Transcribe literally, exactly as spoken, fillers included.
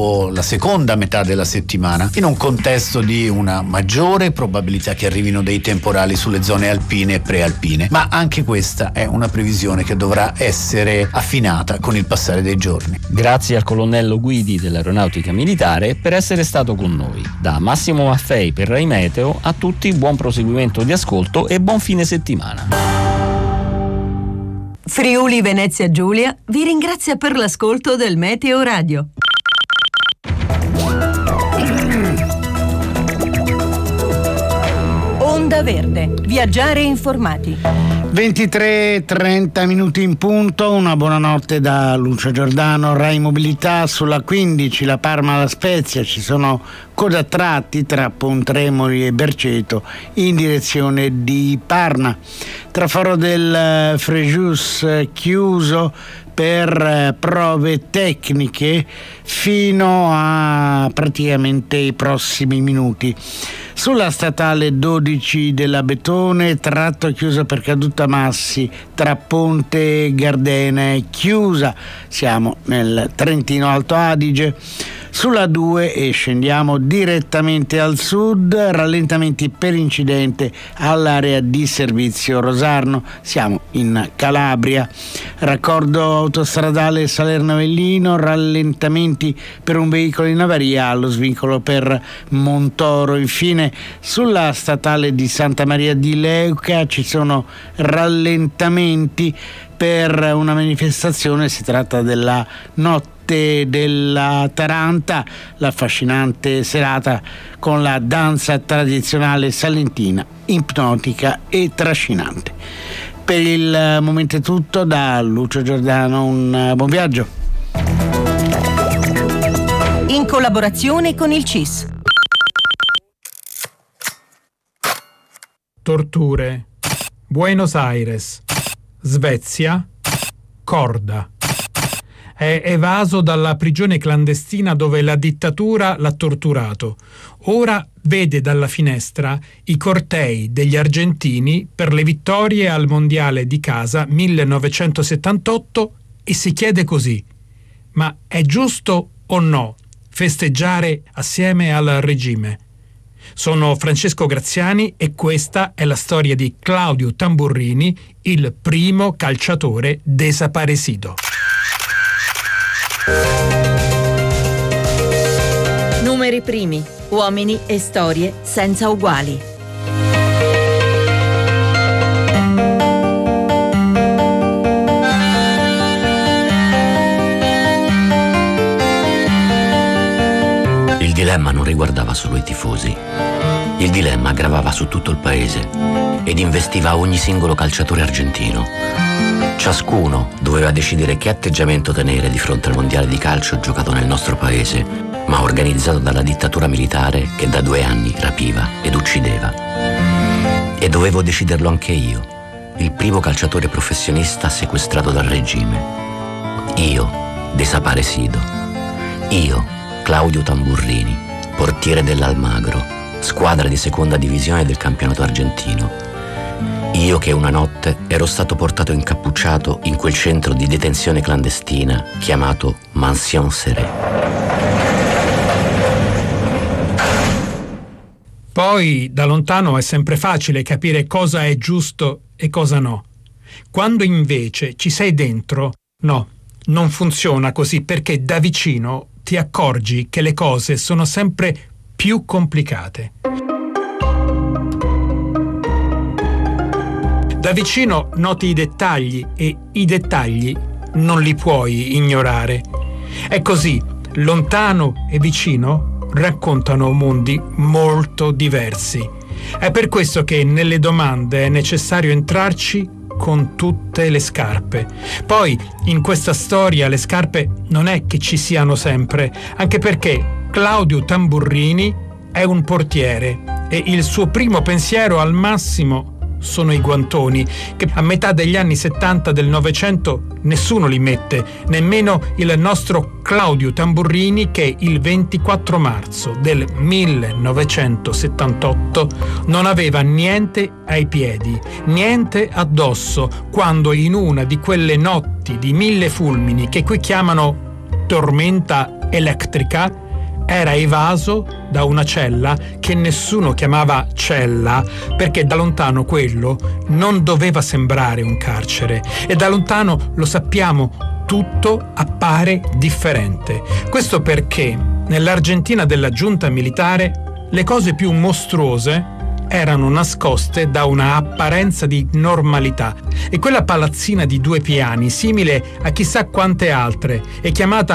dopo la seconda metà della settimana, in un contesto di una maggiore probabilità che arrivino dei temporali sulle zone alpine e prealpine, ma anche questa è una previsione che dovrà essere affinata con il passare dei giorni. Grazie al colonnello Guidi dell'Aeronautica Militare per essere stato con noi. Da Massimo Maffei per Rai Meteo, a tutti buon proseguimento di ascolto e buon fine settimana. Friuli Venezia Giulia vi ringrazia per l'ascolto del Meteo Radio. Onda Verde, viaggiare informati. ventitré e trenta minuti in punto, una buonanotte da Lucio Giordano, Rai Mobilità. Sulla quindici, la Parma alla Spezia, ci sono code a tratti tra Pontremoli e Berceto in direzione di Parma. Traforo del Frejus chiuso per prove tecniche fino a praticamente i prossimi minuti. Sulla statale dodici della Betone, tratto chiuso per caduta massi tra Ponte e Gardena è chiusa, siamo nel Trentino Alto Adige. Sulla due e scendiamo direttamente al sud, rallentamenti per incidente all'area di servizio Rosarno, siamo in Calabria. Raccordo autostradale Salerno-Avellino, rallentamenti per un veicolo in avaria allo svincolo per Montoro. Infine sulla statale di Santa Maria di Leuca ci sono rallentamenti per una manifestazione, si tratta della notte della Taranta, l'affascinante serata con la danza tradizionale salentina, ipnotica e trascinante. Per il momento è tutto, da Lucio Giordano un buon viaggio. In collaborazione con il C I S. Torture, Buenos Aires, Svezia, Korda. È evaso dalla prigione clandestina dove la dittatura l'ha torturato. Ora vede dalla finestra i cortei degli argentini per le vittorie al Mondiale di casa millenovecentosettantotto e si chiede così: ma è giusto o no festeggiare assieme al regime? Sono Francesco Graziani e questa è la storia di Claudio Tamburrini, il primo calciatore desaparecido. Numeri primi, uomini e storie senza uguali. Il dilemma non riguardava solo i tifosi. Il dilemma gravava su tutto il paese ed investiva ogni singolo calciatore argentino. Ciascuno doveva decidere che atteggiamento tenere di fronte al mondiale di calcio giocato nel nostro paese, ma organizzato dalla dittatura militare che da due anni rapiva ed uccideva. E dovevo deciderlo anche io, il primo calciatore professionista sequestrato dal regime. Io, desaparecido. Io, Claudio Tamburrini, portiere dell'Almagro, squadra di seconda divisione del campionato argentino. Io che una notte ero stato portato incappucciato in quel centro di detenzione clandestina chiamato Mansion Serré. Poi da lontano è sempre facile capire cosa è giusto e cosa no. Quando invece ci sei dentro, no, non funziona così, perché da vicino ti accorgi che le cose sono sempre più complicate. Da vicino noti i dettagli e i dettagli non li puoi ignorare. È così, lontano e vicino raccontano mondi molto diversi. È per questo che nelle domande è necessario entrarci con tutte le scarpe. Poi, in questa storia, le scarpe non è che ci siano sempre, anche perché Claudio Tamburrini è un portiere e il suo primo pensiero al massimo sono i guantoni, che a metà degli anni settanta del Novecento nessuno li mette, nemmeno il nostro Claudio Tamburrini, che il ventiquattro marzo del millenovecentosettantotto non aveva niente ai piedi, niente addosso, quando in una di quelle notti di mille fulmini che qui chiamano tormenta elettrica era evaso da una cella che nessuno chiamava cella perché da lontano quello non doveva sembrare un carcere e da lontano, lo sappiamo, tutto appare differente. Questo perché nell'Argentina della giunta militare le cose più mostruose erano nascoste da una apparenza di normalità e quella palazzina di due piani, simile a chissà quante altre e chiamata